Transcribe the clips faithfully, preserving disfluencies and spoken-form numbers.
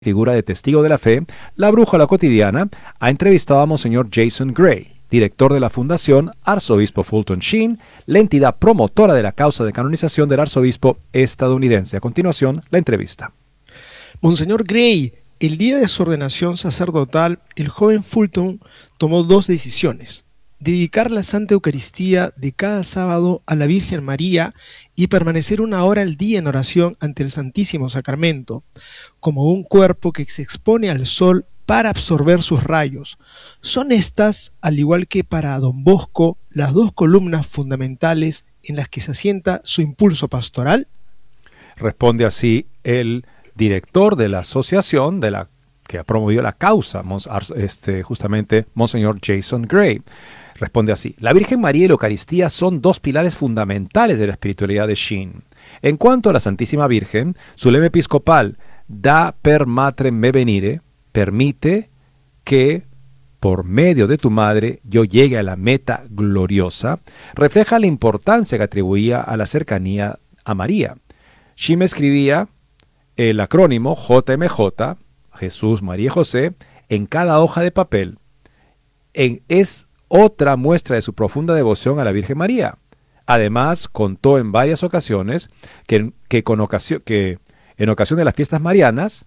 figura de testigo de la fe, la Brújula Cotidiana ha entrevistado a Monseñor Jason Gray, director de la Fundación Arzobispo Fulton Sheen, la entidad promotora de la causa de canonización del arzobispo estadounidense. A continuación, la entrevista. Monseñor Gray, el día de su ordenación sacerdotal, el joven Fulton tomó dos decisiones: dedicar la Santa Eucaristía de cada sábado a la Virgen María y permanecer una hora al día en oración ante el Santísimo Sacramento, como un cuerpo que se expone al sol para absorber sus rayos. ¿Son estas, al igual que para Don Bosco, las dos columnas fundamentales en las que se asienta su impulso pastoral? Responde así el director de la asociación de la que ha promovido la causa, este, justamente Monseñor Jason Gray. Responde así: la Virgen María y la Eucaristía son dos pilares fundamentales de la espiritualidad de Sheen. En cuanto a la Santísima Virgen, su lema episcopal, Da per matrem me venire, permite que por medio de tu madre yo llegue a la meta gloriosa, refleja la importancia que atribuía a la cercanía a María. Sheen escribía el acrónimo J M J, Jesús, María y José, en cada hoja de papel. En, es otra muestra de su profunda devoción a la Virgen María. Además, contó en varias ocasiones que, que, con ocasión, que en ocasión de las fiestas marianas,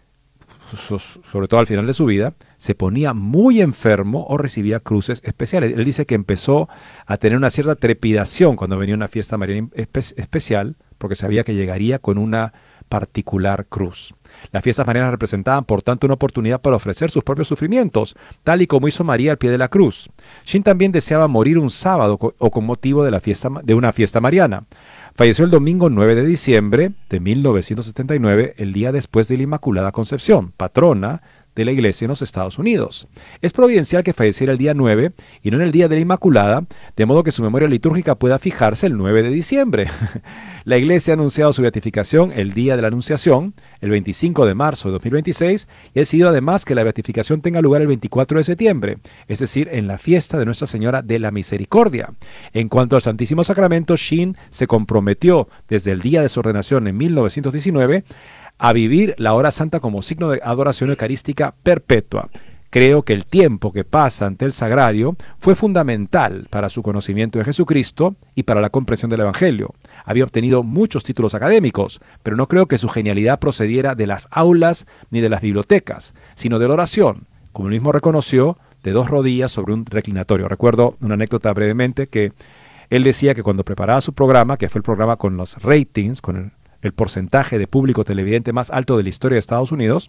sobre todo al final de su vida, se ponía muy enfermo o recibía cruces especiales. Él dice que empezó a tener una cierta trepidación cuando venía una fiesta mariana espe- especial, porque sabía que llegaría con una particular cruz. Las fiestas marianas representaban, por tanto, una oportunidad para ofrecer sus propios sufrimientos, tal y como hizo María al pie de la cruz. Sheen también deseaba morir un sábado o con motivo de, la fiesta, de una fiesta mariana. Falleció el domingo nueve de diciembre de mil novecientos setenta y nueve, el día después de la Inmaculada Concepción, patrona de la Iglesia en los Estados Unidos. Es providencial que falleciera el día nueve y no en el día de la Inmaculada, de modo que su memoria litúrgica pueda fijarse el nueve de diciembre. La Iglesia ha anunciado su beatificación el día de la Anunciación, el veinticinco de marzo de dos mil veintiséis, y ha decidido además que la beatificación tenga lugar el veinticuatro de septiembre, es decir, en la fiesta de Nuestra Señora de la Misericordia. En cuanto al Santísimo Sacramento, Sheen se comprometió desde el día de su ordenación en mil novecientos diecinueve a vivir la hora santa como signo de adoración eucarística perpetua. Creo que el tiempo que pasa ante el sagrario fue fundamental para su conocimiento de Jesucristo y para la comprensión del Evangelio. Había obtenido muchos títulos académicos, pero no creo que su genialidad procediera de las aulas ni de las bibliotecas, sino de la oración, como él mismo reconoció, de dos rodillas sobre un reclinatorio. Recuerdo una anécdota brevemente que él decía que cuando preparaba su programa, que fue el programa con los ratings, con el el porcentaje de público televidente más alto de la historia de Estados Unidos,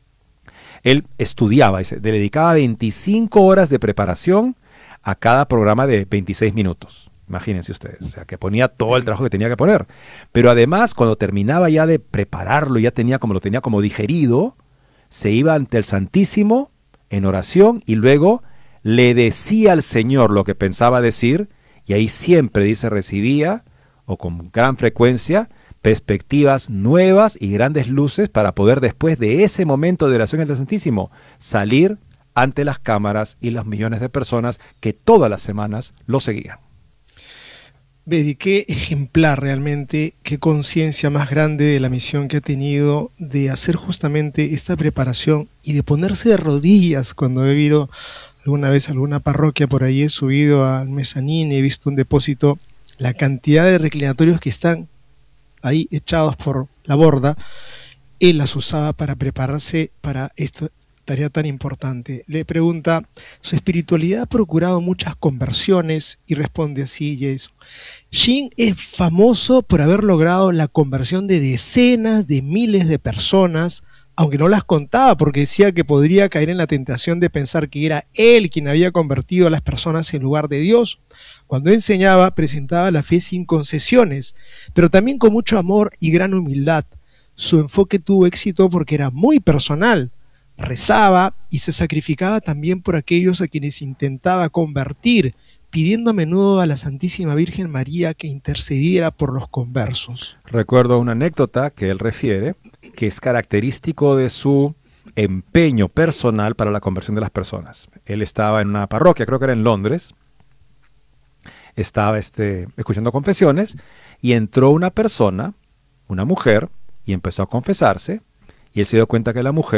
él estudiaba, le dedicaba veinticinco horas de preparación a cada programa de veintiséis minutos. Imagínense ustedes, o sea, que ponía todo el trabajo que tenía que poner. Pero además, cuando terminaba ya de prepararlo, ya tenía como lo tenía como digerido, se iba ante el Santísimo en oración y luego le decía al Señor lo que pensaba decir, y ahí siempre, dice, recibía, o con gran frecuencia, perspectivas nuevas y grandes luces para poder, después de ese momento de oración ante el Santísimo, salir ante las cámaras y los millones de personas que todas las semanas lo seguían. Bedi, qué ejemplar realmente, qué conciencia más grande de la misión que ha tenido de hacer justamente esta preparación y de ponerse de rodillas. Cuando he ido alguna vez a alguna parroquia por ahí, he subido al mezanín, he visto un depósito, la cantidad de reclinatorios que están ahí echados por la borda, él las usaba para prepararse para esta tarea tan importante. Le pregunta: ¿su espiritualidad ha procurado muchas conversiones? Y responde así Jason: Sheen es famoso por haber logrado la conversión de decenas de miles de personas, aunque no las contaba porque decía que podría caer en la tentación de pensar que era él quien había convertido a las personas en lugar de Dios. Cuando enseñaba, presentaba la fe sin concesiones, pero también con mucho amor y gran humildad. Su enfoque tuvo éxito porque era muy personal. Rezaba y se sacrificaba también por aquellos a quienes intentaba convertir, pidiendo a menudo a la Santísima Virgen María que intercediera por los conversos. Recuerdo una anécdota que él refiere, que es característico de su empeño personal para la conversión de las personas. Él estaba en una parroquia, creo que era en Londres, estaba este, escuchando confesiones y entró una persona, una mujer, y empezó a confesarse, y él se dio cuenta que la mujer